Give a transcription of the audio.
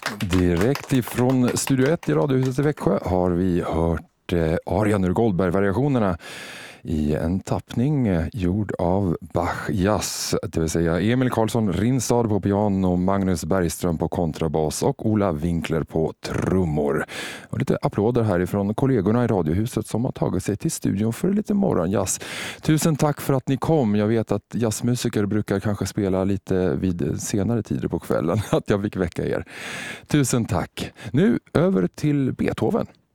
Direkt ifrån Studio 1 i Radiohuset i Växjö har vi hört arian ur Goldberg-variationerna i en tappning gjord av Bach Jazz, det vill säga Emil Karlsson Rinstad på piano, Magnus Bergström på kontrabas och Ola Winkler på trummor. Och lite applåder härifrån kollegorna i Radiohuset som har tagit sig till studion för lite morgonjazz. Tusen tack för att ni kom. Jag vet att jazzmusiker brukar kanske spela lite vid senare tider på kvällen, att jag fick väcka er. Tusen tack. Nu över till Beethoven.